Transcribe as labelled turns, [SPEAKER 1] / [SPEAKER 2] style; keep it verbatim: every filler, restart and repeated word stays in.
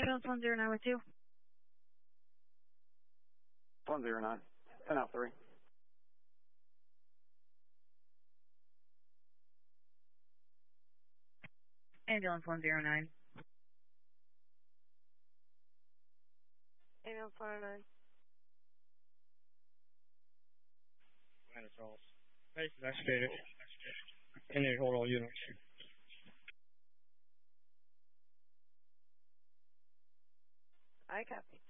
[SPEAKER 1] Ambulance one zero nine one two.
[SPEAKER 2] one zero nine. ten out three.
[SPEAKER 1] Ambulance one zero nine.
[SPEAKER 3] Ambulance one oh nine.
[SPEAKER 4] Minor calls. Patient activated. And they hold all units.
[SPEAKER 3] I copy.